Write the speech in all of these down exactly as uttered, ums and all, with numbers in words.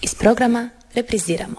Iz programa repriziramo.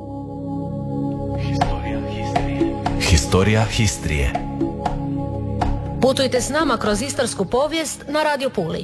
Historija Histrije. Putujte s nama kroz istarsku povijest na Radio Puli.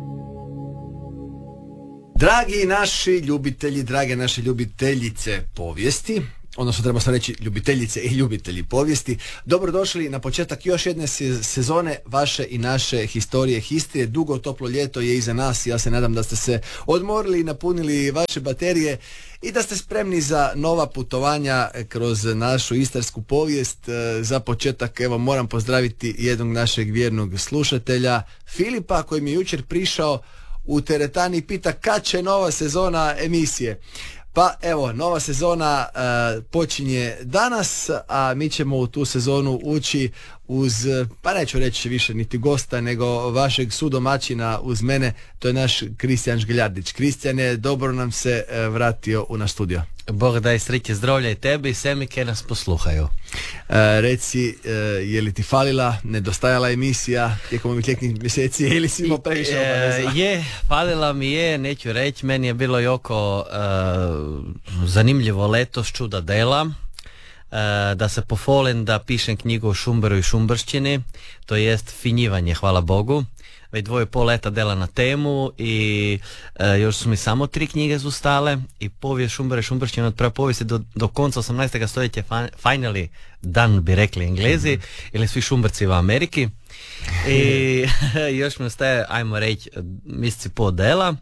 Dragi naši ljubitelji, drage naše ljubiteljice povijesti, odnosno treba se reći ljubiteljice i ljubitelji povijesti, dobrodošli na početak još jedne sezone vaše i naše Historije Histrije. Dugo toplo ljeto je iza nas i ja se nadam da ste se odmorili i napunili vaše baterije i da ste spremni za nova putovanja kroz našu istarsku povijest. Za početak evo moram pozdraviti jednog našeg vjernog slušatelja Filipa koji mi je jučer prišao u teretani i pita kad će nova sezona emisije. Pa evo, nova sezona uh, počinje danas, a mi ćemo u tu sezonu ući uz, pa neću reći više niti gosta, nego vašeg sudomaćina uz mene, to je naš Kristijan Žgeljardić. Kristijane, dobro nam se uh, vratio u naš studio. Bog daj sreće, zdravlja i tebi i semike nas posluhaju. Uh, reci, uh, je li ti falila, nedostajala emisija tijekom ovih ljetnih mjeseci ili si imao previše obaveza? Uh, je, falila mi je, neću reći, meni je bilo jako uh, zanimljivo letos čuda dela. Uh, da se pofolim da pišem knjigu o Šumberu i šumberščini, to jest finjivanje, hvala Bogu. Već dvoje pol leta dela na temu i e, još su mi samo tri knjige zostale i povijest Šumbera i šumberščine od prve povijesti do, do konca osamnaestog stoljeća finally done, bi rekli Englezi, mm-hmm. ili svi šumberci u Ameriki. I još mi ostaje, ajmo reći, mjeseci po dela.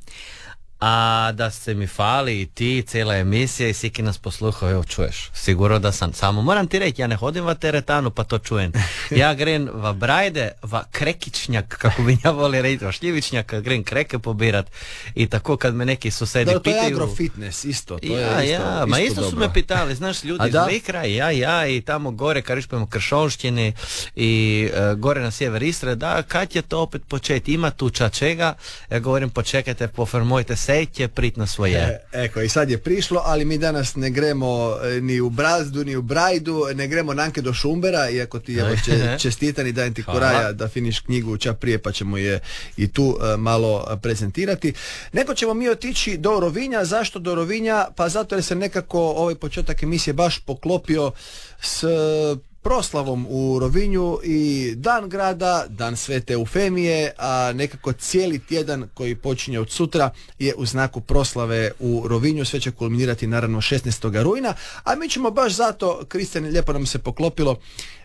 A da se mi fali i ti, cijela emisija i svi nas posluhaju, evo čuješ, sigurno da sam, samo moram ti reći, ja ne hodim va teretanu pa to čujem. Ja gren va brajde, va krekičnjak, kako bi ja voli reći, va šljivičnjak, gren kreke pobirat i tako kad me neki susedi da, pitaju. To je agrofitness isto, to ja, je isto, ja, isto ma isto dobro. Su me pitali, znaš, ljudi iz Likra, ja, ja, i tamo gore, kad išpojemo kršonštini i uh, gore na sjever Istre, da, kad je to opet početi, ima tu ča čega, ja govorim, počekajte, poformujte se, će prit na svoje. E, eko, i sad je prišlo, ali mi danas ne gremo ni u brazdu, ni u brajdu, ne gremo nanke do Šumbera, iako ti evo če, čestitan i dajem ti koraja da finiš knjigu ča prije, pa ćemo je i tu uh, malo prezentirati. Nego ćemo mi otići do Rovinja. Zašto do Rovinja? Pa zato jer se nekako ovaj početak emisije baš poklopio s proslavom u Rovinju i dan grada, dan Svete Eufemije, a nekako cijeli tjedan koji počinje od sutra je u znaku proslave u Rovinju. Sve će kulminirati naravno šesnaestog rujna, a mi ćemo baš zato, Kristijan, lijepo nam se poklopilo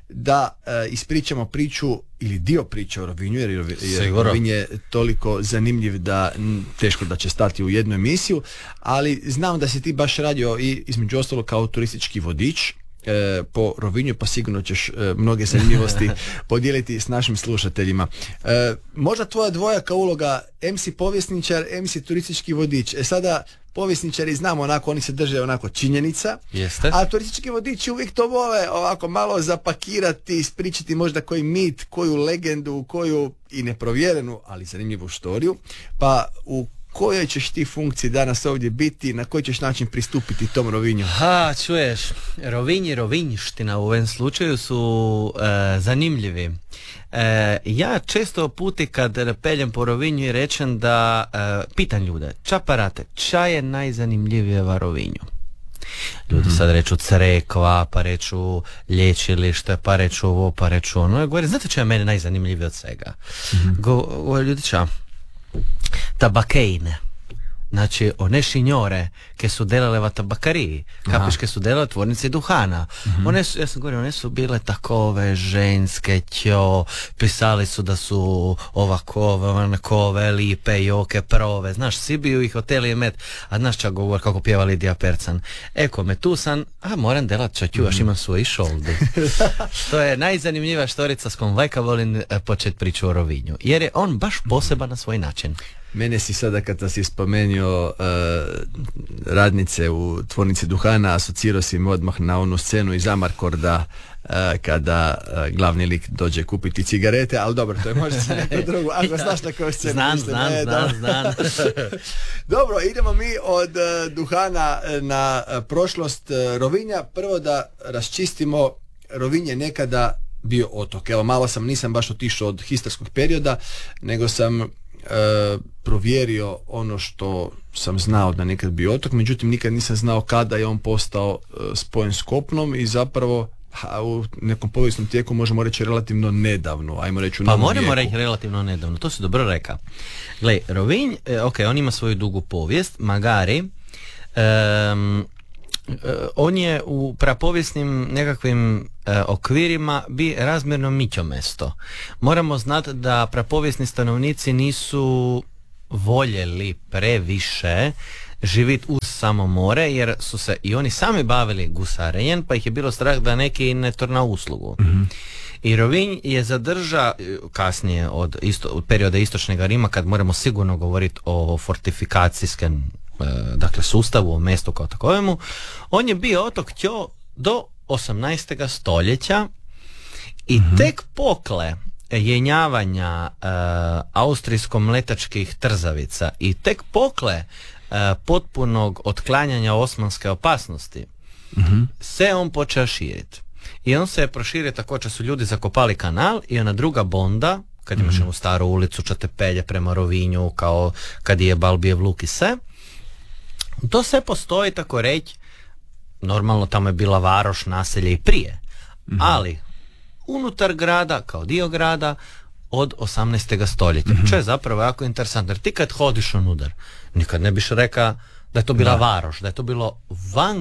da e, ispričamo priču ili dio priče o Rovinju, jer, jer Rovinj je toliko zanimljiv da m, teško da će stati u jednu emisiju, ali znam da si ti baš radio i između ostalog kao turistički vodič E, po Rovinju, pa sigurno ćeš e, mnoge zanimljivosti podijeliti s našim slušateljima. E, možda tvoja dvojaka uloga, em si povjesničar, em si turistički vodič. E sada, povjesničari znamo onako, oni se drže onako činjenica, jeste. A turistički vodiči uvijek to vole ovako malo zapakirati, ispričati možda koji mit, koju legendu, koju i neprovjerenu, ali zanimljivu štoriju. Pa u kojoj ćeš ti funkciji danas ovdje biti, na koji ćeš način pristupiti tom Rovinju? Ha, čuješ, Rovinj i rovinjština u ovom slučaju su e, zanimljivi. E, ja često puti kad peljem po Rovinju i rečem da e, pitan ljude, ča parate, ča je najzanimljivije va Rovinju? Ljudi sad reču crkva, pa reču lječilište, pa reču ovo, pa reču ono. Ja govorim, znate ča je mene najzanimljivije od svega? Mm-hmm. Go, go, ljudi ča? Tabakeine. Znači, one šinjore ke su delale va tabakariji, kapiš ke su delale tvornice duhana. Mm-hmm. One su, ja sam govorio, one su bile takove ženske, ćo, pisali su da su ovakove, onakove, lipe, joke, prove. Znaš, svi bi ih hoteli met, a znaš čak govor kako pjeva Lidija Percan. Eko, me tu sam, a moram delat čaću, mm-hmm. aš imam svoj šoldi. To je najzanimljiva štorica s kom vajka volim počet priču o Rovinju, jer je on baš poseban na svoj način. Mene si sada kada si spomenuo uh, radnice u tvornici duhana, asocirao si mi odmah na onu scenu iz Amarkorda uh, kada uh, glavni lik dođe kupiti cigarete, ali dobro, to je možda se neko drugo, ako znaš na koju scenu. Znam, znam, ne, znam, znam. Dobro, idemo mi od uh, duhana na uh, prošlost uh, Rovinja. Prvo da raščistimo, Rovinj je nekada bio otok. Evo, malo sam, nisam baš otišao od historijskog perioda, nego sam provjerio ono što sam znao da nekad bio otok, međutim nikad nisam znao kada je on postao e, spojen s kopnom i zapravo a u nekom povijesnom tijeku možemo reći relativno nedavno, ajmo reći u Pa novom moramo vijeku. reći relativno nedavno, to si dobro rekao. Gle, Rovinj, e, ok, on ima svoju dugu povijest, magari, um, on je u prapovijesnim nekakvim e, okvirima bi razmjerno mićo mesto. Moramo znati da prapovijesni stanovnici nisu voljeli previše živjeti uz samo more, jer su se i oni sami bavili gusarenjem, pa ih je bilo strah da neki ne torna uslugu. Mm-hmm. I Rovinj je zadrža kasnije od, isto, od perioda istočnog Rima, kad moramo sigurno govoriti o fortifikacijskom dakle sustavu, o mjestu kao takovemu, on je bio otok Ćo do osamnaestog stoljeća i mm-hmm. tek pokle jenjavanja uh, austrijsko-mletačkih trzavica i tek pokle uh, potpunog otklanjanja osmanske opasnosti mm-hmm. se on počeo širiti. I on se je proširio tako što su ljudi zakopali kanal i ona druga bonda, kad imaš mm-hmm. u staru ulicu Čatepelje prema Rovinju, kao kad je Balbijev Luk i se, to sve postoji, tako reći, normalno tamo je bila varoš, naselje i prije, mm-hmm. ali unutar grada, kao dio grada, od osamnaestog stoljeća. Mm-hmm. Čo je zapravo jako interesantno, jer ti kad hodiš onudar, nikad ne biš reka da je to bila da. varoš, da je to bilo van,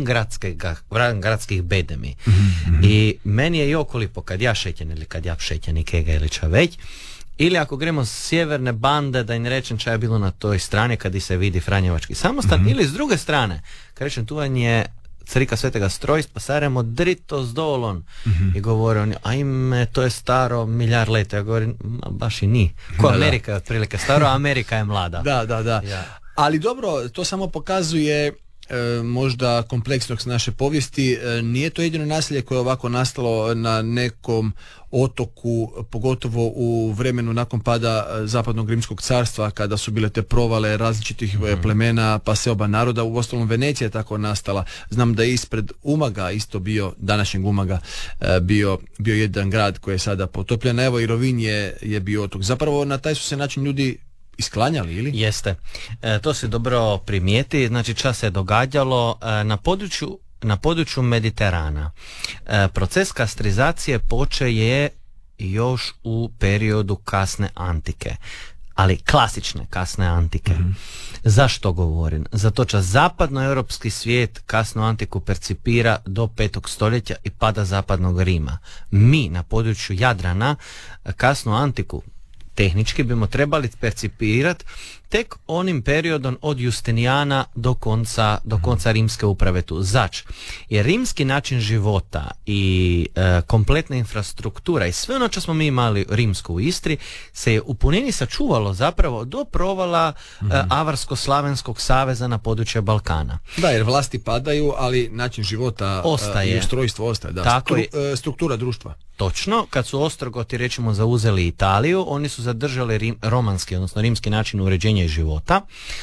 van gradskih bedemi. Mm-hmm. I meni je jako lipo kad ja šetjen ili kad ja šetjen i kega ili ča već, ili ako gremo s sjeverne bande, da im rečem ča je bilo na toj strani kad se vidi Franjevački samostan, mm-hmm. ili s druge strane, kad rečem tu vam je Crika Svetega Strojst, pa saremo drito s dolon mm-hmm. i govore oni, ajme, to je staro miljar leta. Ja govorim, ma, baš i ni. Ko Amerika je otprilike staro, a Amerika je mlada. Da, da, da. Ja. Ali dobro, to samo pokazuje E, možda kompleksnost naše povijesti. E, nije to jedino naselje koje je ovako nastalo na nekom otoku, pogotovo u vremenu nakon pada Zapadnog Rimskog carstva, kada su bile te provale različitih mm. plemena pa seoba naroda. U ostalom Venecija je tako nastala. Znam da je ispred Umaga isto bio, današnjeg Umaga, e, bio, bio jedan grad koji je sada potopljen. Evo i Rovinj je, je bio otok. Zapravo na taj su se način ljudi isklanjali, ili? Jeste. E, to se dobro primijeti. Znači, čas se je događalo e, na području na području Mediterana. E, proces kastrizacije počeje još u periodu kasne antike. Ali klasične kasne antike. Mm-hmm. Zašto govorim? Zato što zapadnoeuropski svijet kasnu antiku percipira do petog stoljeća i pada zapadnog Rima. Mi na području Jadrana kasnu antiku tehnički bimo trebali percipirati tek onim periodom od Justinijana do konca, do konca rimske uprave tu. Zač? Jer rimski način života i e, kompletna infrastruktura i sve ono što smo mi imali rimsko u Istri se je u punini sačuvalo zapravo do provala mm-hmm. e, Avarsko-Slavenskog saveza na području Balkana. Da, jer vlasti padaju, ali način života ostaje. I ustrojstvo ostaje. Da. Tako Stru, je. Struktura društva. Točno, kad su Ostrogoti recimo zauzeli Italiju, oni su zadržali rim, romanski, odnosno rimski način uređenja i života.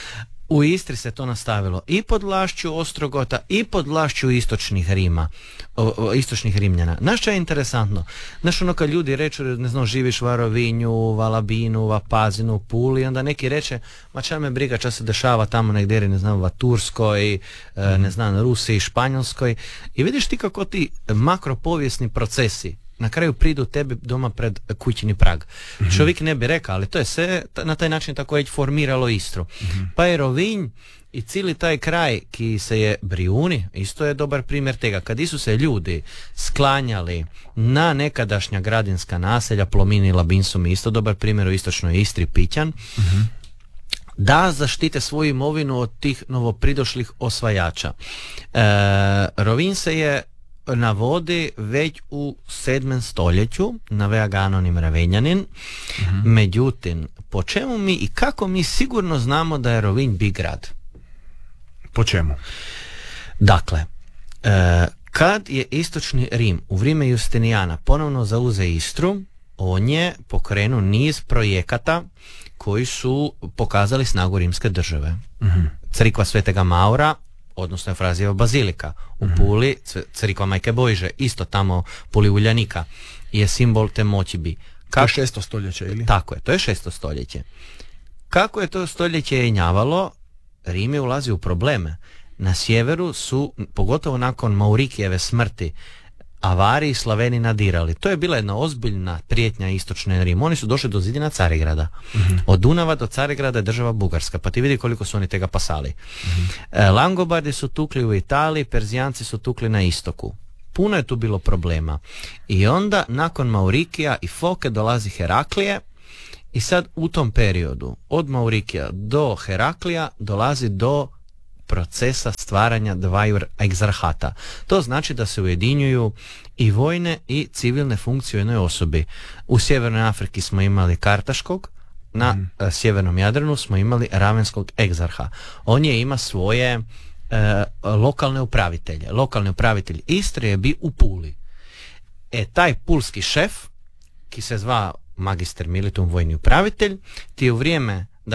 U Istri se to nastavilo i pod vlašću Ostrogota i pod vlašću istočnih Rima, o, o, istočnih Rimljana. Znaš što je interesantno? Znaš ono kad ljudi reču, ne znam, živiš u Rovinju, Valabinu, va Pazinu, Puli, onda neki reče, ma ča me briga ča se dešava tamo negdje, ne znam, va Turskoj, mm. ne znam, Rusiji, Španjolskoj. I vidiš ti kako ti makropovijesni procesi na kraju pridu tebi doma pred kućni prag. Mm-hmm. Čovjek ne bi rekao, ali to je sve na taj način tako je formiralo Istru. Mm-hmm. Pa je Rovinj i cijeli taj kraj ki se je Brijuni, isto je dobar primjer tega. Kad su se ljudi sklanjali na nekadašnja gradinska naselja, Plomin i Labinsum, isto dobar primjer u istočnoj Istri, Pićan, mm-hmm. da zaštite svoju imovinu od tih novopridošlih osvajača. E, Rovinj se je navodi već u sedmom stoljeću, navea ga anonim Ravenjanin. Mm-hmm. Međutim, po čemu mi i kako mi sigurno znamo da je Rovinj bi grad? Po čemu? Dakle, e, kad je istočni Rim u vrijeme Justinijana ponovno zauze Istru, on je pokrenuo niz projekata koji su pokazali snagu rimske države. Mm-hmm. Crkva Svetega Maura, odnosno Efrazijeva bazilika u Puli, crkva Majke Bojže, isto tamo Puli Uljanika, je simbol te moći bi. Kako... To je šesto stoljeće, ili? Tako je, to je šesto stoljeće. Kako je to stoljeće jenjavalo, Rim je ulazi u probleme. Na sjeveru su, pogotovo nakon Maurikijeve smrti, Avari i Slaveni nadirali. To je bila jedna ozbiljna prijetnja istočne Rim. Oni su došli do zidina Carigrada. Mm-hmm. Od Dunava do Carigrada je država Bugarska. Pa ti vidi koliko su oni tega pasali. Mm-hmm. E, Langobardi su tukli u Italiji, Perzijanci su tukli na istoku. Puno je tu bilo problema. I onda nakon Maurikija i Foke dolazi Heraklije i sad u tom periodu od Maurikija do Heraklija dolazi do procesa stvaranja dvaju egzarhata. To znači da se ujedinjuju i vojne i civilne funkcije u jednoj osobi. U Sjevernoj Afriki smo imali Kartaškog, na mm. Sjevernom Jadranu smo imali Ravenskog egzarha. On je ima svoje e, lokalne upravitelje. Lokalni upravitelj Istre je bio u Puli. E, taj pulski šef, ki se zva magister militum, vojni upravitelj, ti je u vrijeme